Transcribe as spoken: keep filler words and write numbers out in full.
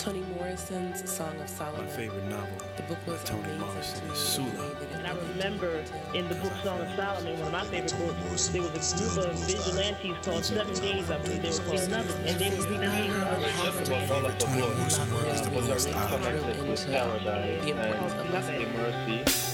Toni Morrison's Song of Solomon. My favorite novel The book was by Toni amazing Morrison to me. is Sula. And I remember in the book Song of Solomon, one of my favorite books, there was a group of vigilantes called Seven Days, I believe they were called, and they would be named Toni Morrison work is the most Really I grew into Paradise the importance of and listening. Mercy.